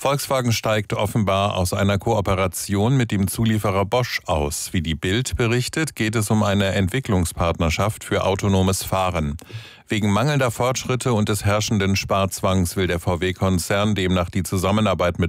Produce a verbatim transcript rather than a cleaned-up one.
Volkswagen steigt offenbar aus einer Kooperation mit dem Zulieferer Bosch aus. Wie die Bild berichtet, geht es um eine Entwicklungspartnerschaft für autonomes Fahren. Wegen mangelnder Fortschritte und des herrschenden Sparzwangs will der V W-Konzern demnach die Zusammenarbeit mit